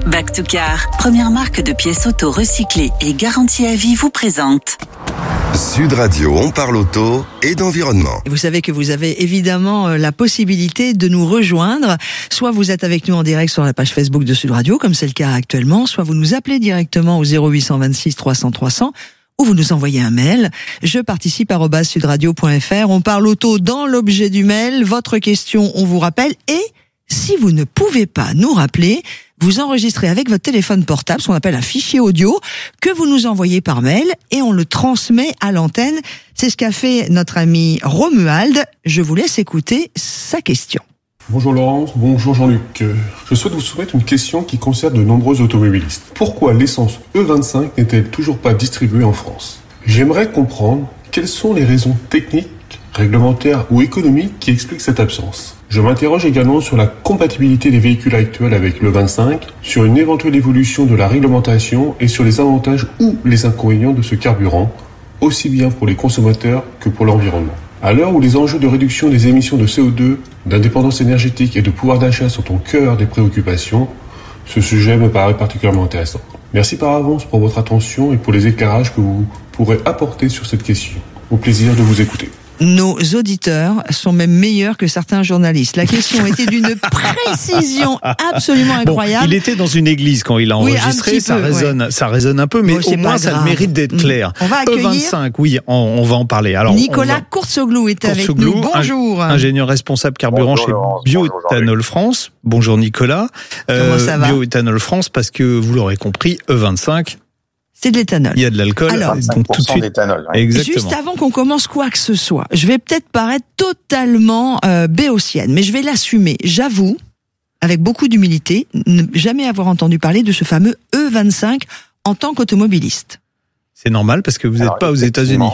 Back to Car, première marque de pièces auto recyclées et garantie à vie, vous présente Sud Radio, on parle auto et d'environnement. Vous savez que vous avez évidemment la possibilité de nous rejoindre. Soit vous êtes avec nous en direct sur la page Facebook de Sud Radio, comme c'est le cas actuellement, soit vous nous appelez directement au 0826 300 300 ou vous nous envoyez un mail. Je participe @sudradio.fr. On parle auto dans l'objet du mail. Votre question, on vous rappelle. Et si vous ne pouvez pas nous rappeler, vous enregistrez avec votre téléphone portable ce qu'on appelle un fichier audio que vous nous envoyez par mail et on le transmet à l'antenne. C'est ce qu'a fait notre ami Romuald. Je vous laisse écouter sa question. Bonjour Laurence, bonjour Jean-Luc. Je souhaite vous soumettre une question qui concerne de nombreux automobilistes. Pourquoi l'essence E25 n'est-elle toujours pas distribuée en France ? J'aimerais comprendre quelles sont les raisons techniques, réglementaires ou économiques qui expliquent cette absence. Je m'interroge également sur la compatibilité des véhicules actuels avec l'E25, sur une éventuelle évolution de la réglementation et sur les avantages ou les inconvénients de ce carburant, aussi bien pour les consommateurs que pour l'environnement. À l'heure où les enjeux de réduction des émissions de CO2, d'indépendance énergétique et de pouvoir d'achat sont au cœur des préoccupations, ce sujet me paraît particulièrement intéressant. Merci par avance pour votre attention et pour les éclairages que vous pourrez apporter sur cette question. Au plaisir de vous écouter. Nos auditeurs sont même meilleurs que certains journalistes. La question était d'une précision absolument incroyable. Bon, il était dans une église quand il a enregistré, ça résonne un peu, mais au moins ça a le mérite d'être clair. On va accueillir E25, oui, on va en parler. Alors, Nicolas Courtsoglou est avec nous. Bonjour. Ingénieur responsable carburant chez Bioéthanol France. Bonjour Nicolas. Comment ça va ? Bioéthanol France, parce que vous l'aurez compris, E25. C'est de l'éthanol. Il y a de l'alcool. Alors, donc tout de suite. d'éthanol. Ouais. Exactement. Juste avant qu'on commence quoi que ce soit, je vais peut-être paraître totalement béotienne, mais je vais l'assumer. J'avoue, avec beaucoup d'humilité, ne jamais avoir entendu parler de ce fameux E25 en tant qu'automobiliste. C'est normal parce que vous n'êtes pas aux États-Unis.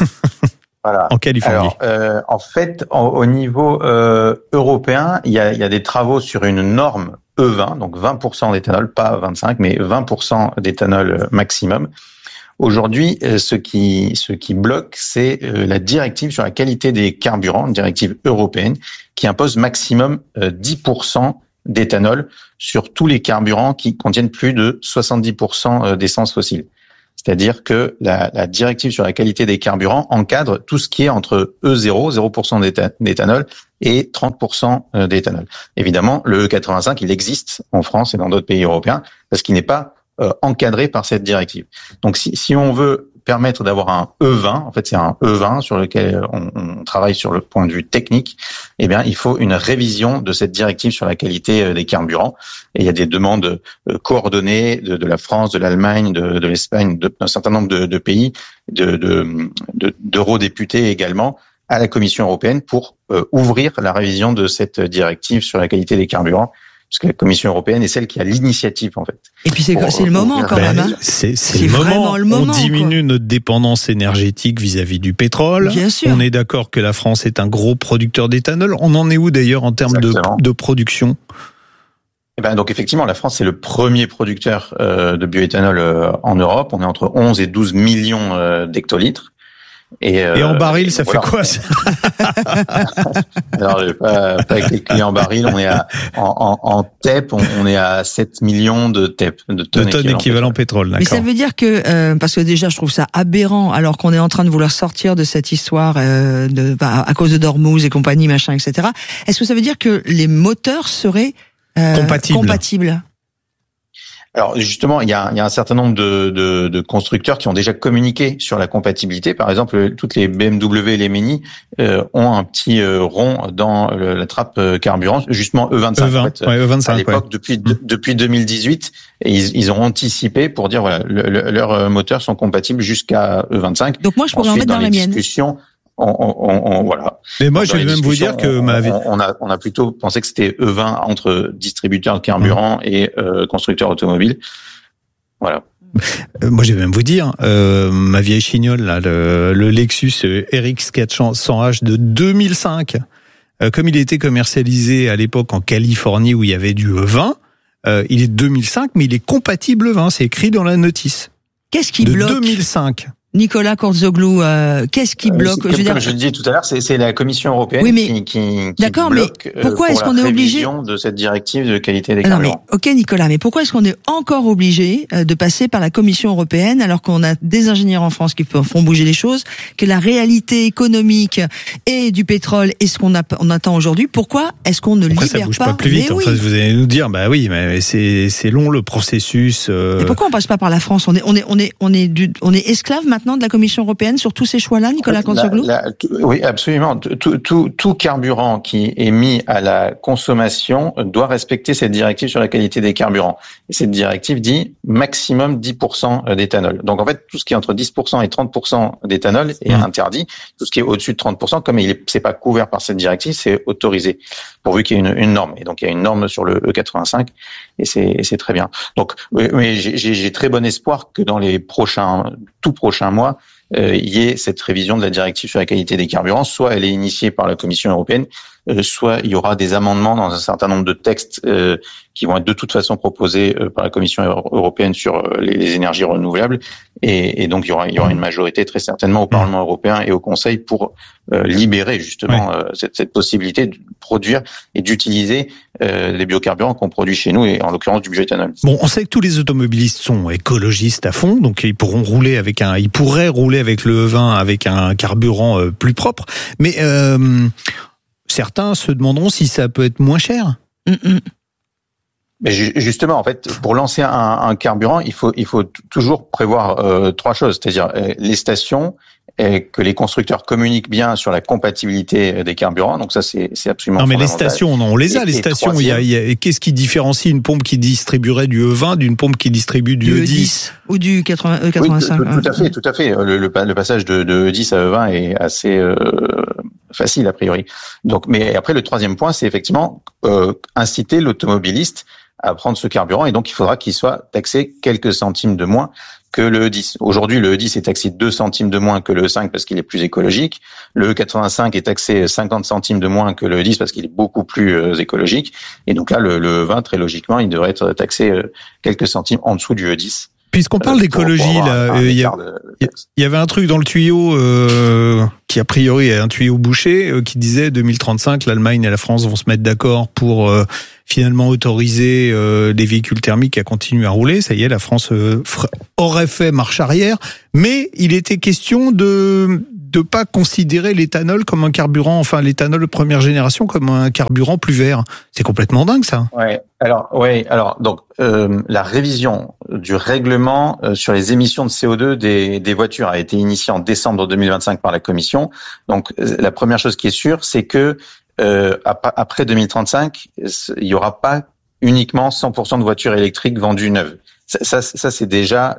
Voilà. En Californie. Alors, en fait, au niveau européen, il y a des travaux sur une norme E20, donc 20% d'éthanol, pas 25, mais 20% d'éthanol maximum. Aujourd'hui, ce qui bloque, c'est la directive sur la qualité des carburants, une directive européenne, qui impose maximum 10% d'éthanol sur tous les carburants qui contiennent plus de 70% d'essence fossile. C'est-à-dire que la directive sur la qualité des carburants encadre tout ce qui est entre E0, 0% d'éthanol, et 30% d'éthanol. Évidemment, le E85, il existe en France et dans d'autres pays européens parce qu'il n'est pas encadré par cette directive. Donc, si on veut permettre d'avoir un E20, en fait, c'est un E20 sur lequel on travaille sur le point de vue technique, eh bien, il faut une révision de cette directive sur la qualité des carburants. Et il y a des demandes coordonnées de la France, de l'Allemagne, de l'Espagne, d'un certain nombre de pays, d'eurodéputés également, à la Commission européenne pour ouvrir la révision de cette directive sur la qualité des carburants. Parce que la Commission européenne est celle qui a l'initiative, en fait. Et puis c'est le moment quand même. Hein. C'est le moment. On diminue notre dépendance énergétique vis-à-vis du pétrole. Bien sûr. On est d'accord que la France est un gros producteur d'éthanol. On en est où d'ailleurs en termes de production ? Eh ben, donc effectivement, la France est le premier producteur de bioéthanol en Europe. On est entre 11 et 12 millions d'hectolitres. Et en baril, ça fait quoi ça ? Alors, pas avec les clés en baril, on est en TEP, on est à 7 millions de TEP, de tonnes équivalent pétrole. D'accord. Mais ça veut dire que, parce que déjà je trouve ça aberrant, alors qu'on est en train de vouloir sortir de cette histoire à cause de Dormouz et compagnie, machin, etc. Est-ce que ça veut dire que les moteurs seraient compatibles ? Alors justement, il y a un certain nombre de constructeurs qui ont déjà communiqué sur la compatibilité. Par exemple, toutes les BMW et les Mini ont un petit rond dans la trappe carburant, justement E25. En fait, E25. À l'époque, depuis 2018, et ils ont anticipé pour dire voilà, leurs moteurs sont compatibles jusqu'à E25. Donc moi, je pourrais en mettre dans la mienne. Voilà. Mais moi, je vais même vous dire que on a plutôt pensé que c'était E20 entre distributeurs de carburant et constructeurs automobiles. Voilà. Moi, je vais même vous dire, ma vieille chignole, là, le Lexus RX 400H de 2005, comme il était commercialisé à l'époque en Californie où il y avait du E20, il est de 2005, mais il est compatible E20. C'est écrit dans la notice. Qu'est-ce qui de bloque 2005. Nicolas Kurzoglou, qu'est-ce qui bloque? Comme je le disais tout à l'heure, c'est la Commission européenne qui d'accord, bloque mais pourquoi est-ce pour qu'on la est obligé révision de cette directive de qualité des non, carburants. mais, ok Nicolas, mais pourquoi est-ce qu'on est encore obligé de passer par la Commission européenne alors qu'on a des ingénieurs en France qui font bouger les choses, que la réalité économique et du pétrole est ce qu'on attend aujourd'hui? Pourquoi est-ce qu'on ne libère ça bouge pas plus vite? En fait, vous allez nous dire, bah oui, mais c'est long le processus. Et pourquoi on passe pas par la France? On est esclave maintenant de la Commission européenne sur tous ces choix-là, Nicolas Kurzoglou? Oui, absolument. Tout carburant qui est mis à la consommation doit respecter cette directive sur la qualité des carburants. Et cette directive dit maximum 10% d'éthanol. Donc en fait, tout ce qui est entre 10% et 30% d'éthanol est interdit. Tout ce qui est au-dessus de 30%, comme c'est pas couvert par cette directive, c'est autorisé, pourvu qu'il y ait une norme. Et donc il y a une norme sur le E85, et c'est très bien. Donc oui, j'ai très bon espoir que dans les tout prochains mois, il y ait cette révision de la directive sur la qualité des carburants. Soit elle est initiée par la Commission européenne, soit il y aura des amendements dans un certain nombre de textes qui vont être de toute façon proposés par la Commission européenne sur les énergies renouvelables. Et donc il y aura une majorité très certainement au Parlement européen et au Conseil pour libérer justement cette possibilité de produire et d'utiliser les biocarburants qu'on produit chez nous, et en l'occurrence du bioéthanol. Bon, on sait que tous les automobilistes sont écologistes à fond, donc ils pourraient rouler avec le E20 avec un carburant plus propre, mais certains se demanderont si ça peut être moins cher. Mais justement, en fait, pour lancer un carburant, il faut toujours prévoir trois choses, c'est-à-dire les stations, et que les constructeurs communiquent bien sur la compatibilité des carburants. Donc ça, c'est absolument fondamental. Non, mais les stations, on les a, les stations. Qu'est-ce qui différencie une pompe qui distribuerait du E20 d'une pompe qui distribue du E10 ou du E85? Oui, tout à fait. Le passage de E10 à E20 est assez facile a priori. Donc, mais après, le troisième point, c'est effectivement inciter l'automobiliste à prendre ce carburant, et donc il faudra qu'il soit taxé quelques centimes de moins que le E10. Aujourd'hui, le E10 est taxé 2 centimes de moins que le E5 parce qu'il est plus écologique. Le E85 est taxé 50 centimes de moins que le E10 parce qu'il est beaucoup plus écologique. Et donc là, le E20, très logiquement, il devrait être taxé quelques centimes en dessous du E10. Puisqu'on parle d'écologie, là, il y avait un truc dans le tuyau qui a priori est un tuyau bouché qui disait 2035, l'Allemagne et la France vont se mettre d'accord pour finalement autoriser les véhicules thermiques à continuer à rouler. Ça y est, la France aurait fait marche arrière, mais il était question de pas considérer l'éthanol comme un carburant, enfin l'éthanol de première génération comme un carburant plus vert. C'est complètement dingue, ça. Alors donc la révision du règlement sur les émissions de CO2 des voitures a été initiée en décembre 2025 par la Commission. Donc la première chose qui est sûre, c'est que après 2035, il y aura pas uniquement 100% de voitures électriques vendues neuves. Ça c'est déjà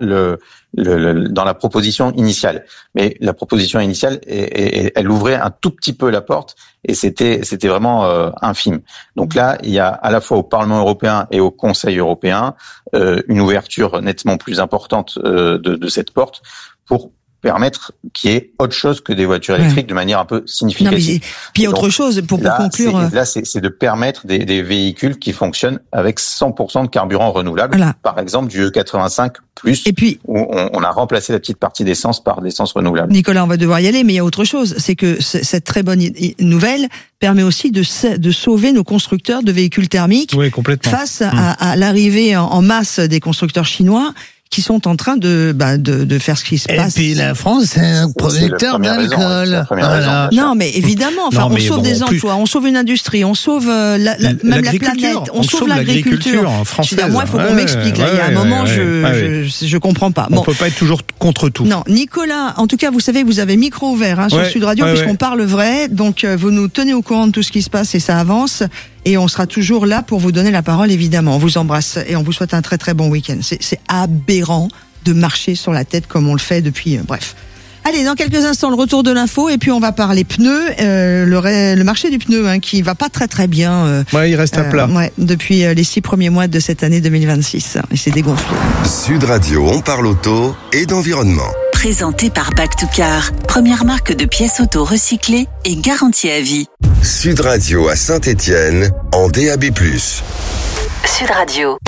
dans la proposition initiale. Mais la proposition initiale, elle ouvrait un tout petit peu la porte, et c'était vraiment infime. Donc là, il y a à la fois au Parlement européen et au Conseil européen une ouverture nettement plus importante de cette porte pour permettre qu'il y ait autre chose que des voitures électriques de manière un peu significative. Non, mais puis il y a autre chose pour conclure. C'est de permettre des véhicules qui fonctionnent avec 100% de carburant renouvelable. Voilà. Par exemple, du E85+, et puis, où on a remplacé la petite partie d'essence par l'essence renouvelable. Nicolas, on va devoir y aller, mais il y a autre chose. C'est que cette très bonne nouvelle permet aussi de sauver nos constructeurs de véhicules thermiques face à l'arrivée en masse des constructeurs chinois qui sont en train de faire ce qui se passe. Et puis la France, c'est un producteur d'alcool. Voilà. Non, mais évidemment, enfin, on sauve des emplois, on sauve une industrie, on sauve même la planète, on sauve l'agriculture française. Moi, il faut qu'on m'explique. Là, il y a un moment, je comprends pas. On peut pas être toujours contre tout. Non, Nicolas, en tout cas, vous savez, vous avez micro ouvert sur Sud Radio, puisqu'on parle vrai. Donc, vous nous tenez au courant de tout ce qui se passe et ça avance. Et on sera toujours là pour vous donner la parole, évidemment. On vous embrasse et on vous souhaite un très très bon week-end. C'est aberrant de marcher sur la tête comme on le fait depuis... bref. Allez, dans quelques instants, le retour de l'info. Et puis on va parler pneus. Le marché du pneu qui va pas très très bien. Il reste à plat. Depuis les 6 premiers mois de cette année 2026. Et c'est dégonflé. Sud Radio, on parle auto et d'environnement. Présenté par Back to Car, première marque de pièces auto recyclées et garantie à vie. Sud Radio à Saint-Étienne, en DAB+. Sud Radio.